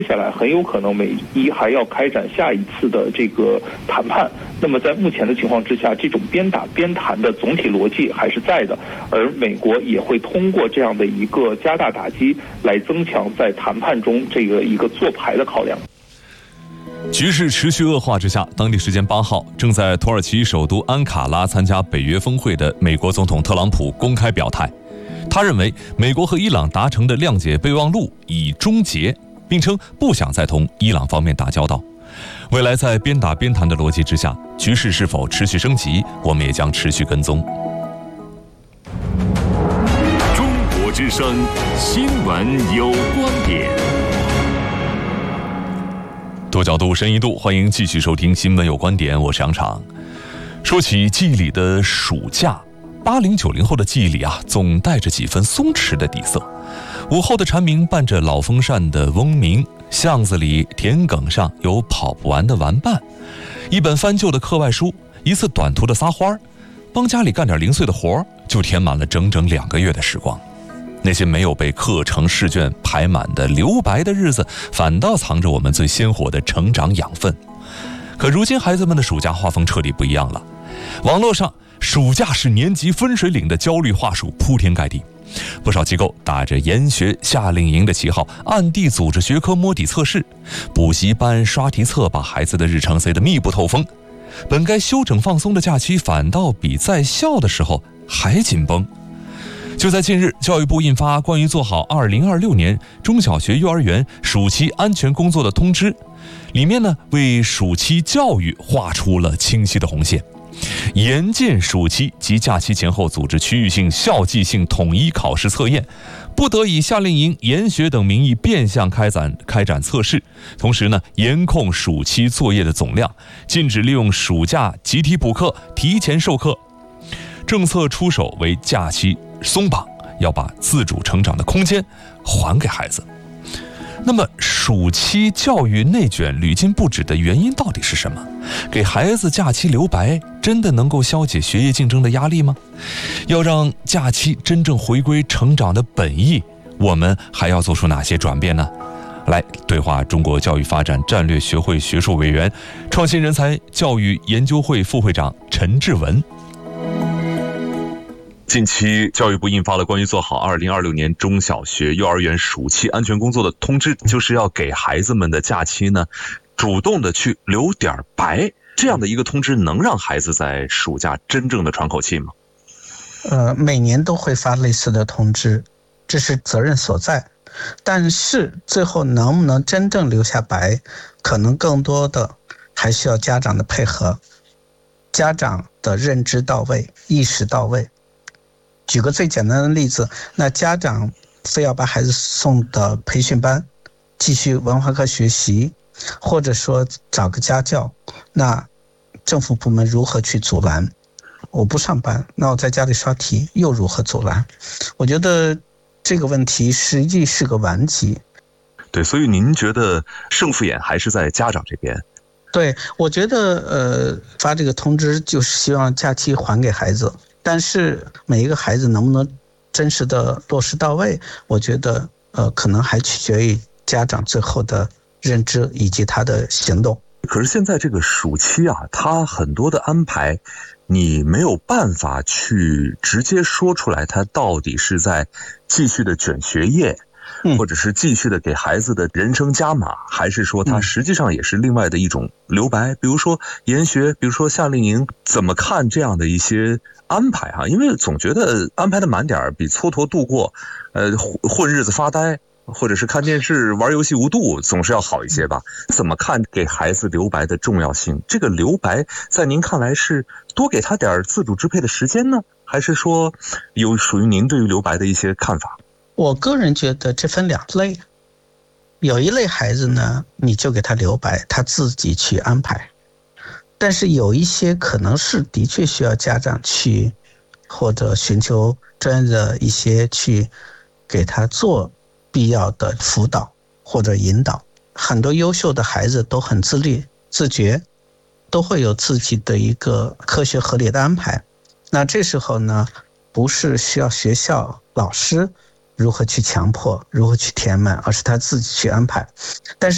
接下来很有可能美伊还要开展下一次的这个谈判。那么在目前的情况之下，这种边打边谈的总体逻辑还是在的，而美国也会通过这样的一个加大打击来增强在谈判中这个一个做牌的考量。 局势持续恶化之下，当地时间8号，正在土耳其首都安卡拉参加北约峰会的美国总统特朗普公开表态，他认为美国和伊朗达成的谅解备忘录已终结，并称不想再同伊朗方面打交道。未来在边打边谈的逻辑之下，局势是否持续升级，我们也将持续跟踪。 中国之声新闻有观点， 多角度深一度，欢迎继续收听新闻有观点，我是杨昶。说起记忆里的暑假，80、90后的记忆里总带着几分松弛的底色。午后的蝉鸣伴着老风扇的嗡鸣，巷子里田埂上有跑不完的玩伴，一本翻旧的课外书，一次短途的撒欢，帮家里干点零碎的活，就填满了整整2个月的时光。那些没有被课程试卷排满的留白的日子，反倒藏着我们最鲜活的成长养分。可如今孩子们的暑假画风彻底不一样了，网络上暑假是年级分水岭的焦虑话术铺天盖地，不少机构打着研学夏令营的旗号，暗地组织学科摸底测试，补习班刷题册把孩子的日程塞得密不透风。本该休整放松的假期，反倒比在校的时候还紧绷。就在近日，教育部印发关于做好2026年中小学幼儿园暑期安全工作的通知，里面呢为暑期教育画出了清晰的红线，严禁暑期及假期前后组织区域性校际性统一考试测验，不得以夏令营、研学等名义变相开展测试。同时呢，严控暑期作业的总量，禁止利用暑假集体补课、提前授课。政策出手为假期松绑，要把自主成长的空间还给孩子。那么暑期教育内卷屡禁不止的原因到底是什么？给孩子假期留白真的能够消解学业竞争的压力吗？要让假期真正回归成长的本意，我们还要做出哪些转变呢？来对话中国教育发展战略学会学术委员、创新人才教育研究会副会长陈志文。近期教育部印发了关于做好2026年中小学幼儿园暑期安全工作的通知，就是要给孩子们的假期呢主动的去留点白。这样的一个通知能让孩子在暑假真正的喘口气吗？ 每年都会发类似的通知，这是责任所在，但是最后能不能真正留下白，可能更多的还需要家长的配合，家长的认知到位，意识到位。举个最简单的例子，那家长非要把孩子送到培训班继续文化课学习，或者说找个家教，那政府部门如何去阻拦？我不上班，那我在家里刷题又如何阻拦？我觉得这个问题实际是个顽疾。 对，所以您觉得胜负眼还是在家长这边？ 对，我觉得发这个通知就是希望假期还给孩子，但是每一个孩子能不能真实的落实到位，我觉得可能还取决于家长最后的认知以及他的行动。 可是现在这个暑期他很多的安排你没有办法去直接说出来，他到底是在继续的卷学业，或者是继续的给孩子的人生加码，还是说它实际上也是另外的一种留白，比如说研学，比如说夏令营，怎么看这样的一些安排因为总觉得安排的满点比蹉跎度过混日子发呆或者是看电视玩游戏无度总是要好一些吧？怎么看给孩子留白的重要性？这个留白在您看来是多给他点自主支配的时间呢，还是说有属于您对于留白的一些看法？ 我个人觉得这分两类，有一类孩子呢，你就给他留白，他自己去安排，但是有一些可能是的确需要家长去或者寻求专业的一些去给他做必要的辅导或者引导。很多优秀的孩子都很自律自觉，都会有自己的一个科学合理的安排。那这时候呢，不是需要学校老师如何去强迫，如何去填满，而是他自己去安排。但是